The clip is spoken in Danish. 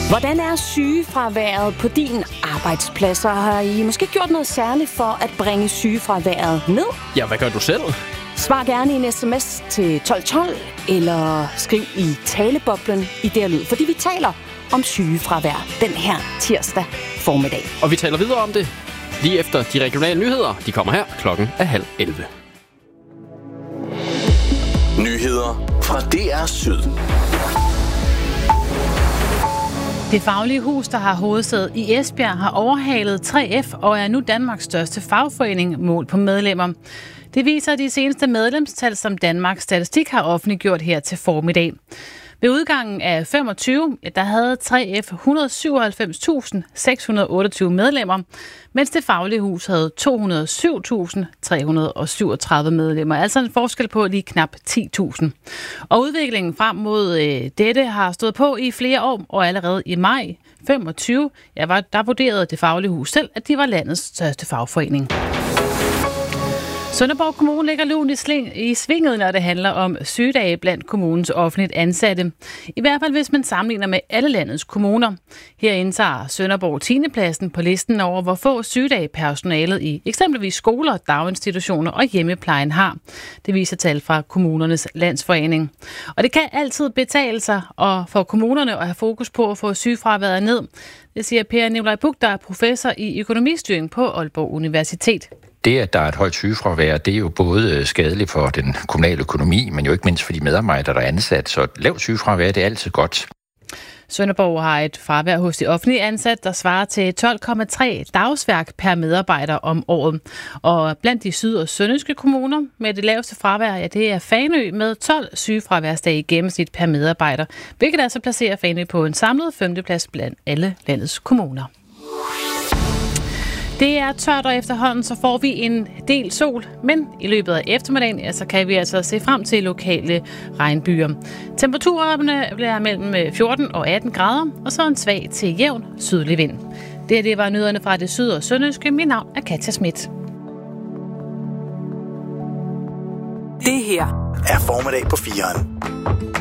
Hvordan er sygefraværet på din arbejdsplads? Har I måske gjort noget særligt for at bringe sygefraværet ned? Ja, hvad gør du selv? Svar gerne i en sms til 1212, eller skriv i taleboblen i der lyd, fordi vi taler om sygefravær den her tirsdag formiddag. Og vi taler videre om det lige efter de regionale nyheder. De kommer her 10:30. Nyheder fra DR Syd. Det Faglige Hus, der har hovedsæde i Esbjerg, har overhalet 3F og er nu Danmarks største fagforening målt på medlemmer. Det viser de seneste medlemstal, som Danmarks Statistik har offentliggjort her til formiddag. Ved udgangen af 25, der havde 3F 197.628 medlemmer, mens Det Faglige Hus havde 207.337 medlemmer, altså en forskel på lige knap 10.000. Og udviklingen frem mod dette har stået på i flere år, og allerede i maj 25, der vurderede Det Faglige Hus selv, at de var landets største fagforening. Sønderborg Kommune ligger lunt i svinget, når det handler om sygedage blandt kommunens offentligt ansatte. I hvert fald, hvis man sammenligner med alle landets kommuner. Her indtager Sønderborg 10. pladsen på listen over, hvor få sygedage personalet i eksempelvis skoler, daginstitutioner og hjemmeplejen har. Det viser tal fra Kommunernes Landsforening. Og det kan altid betale sig for kommunerne at have fokus på at få sygefraværet ned. Det siger Per Nikolaj Buch, der er professor i økonomistyring på Aalborg Universitet. Det, at der er et højt sygefravær, det er jo både skadeligt for den kommunale økonomi, men jo ikke mindst for de medarbejdere, der er ansat. Så et lavt sygefravær, det er altid godt. Sønderborg har et fravær hos de offentlige ansatte, der svarer til 12,3 dagsværk per medarbejder om året. Og blandt de syd- og sønderjyske kommuner med det laveste fravær, det er Fanø med 12 sygefraværsdage i gennemsnit per medarbejder, hvilket altså placerer Fanø på en samlet 5. plads blandt alle landets kommuner. Det er tørt, og efterhånden så får vi en del sol, men i løbet af eftermiddagen så kan vi altså se frem til lokale regnbyer. Temperaturerne bliver mellem 14 og 18 grader, og så en svag til jævn sydlig vind. Det var nyhederne fra det syd- og sønderjyske. Mit navn er Katja Schmidt. Det her er formiddag på 4'eren.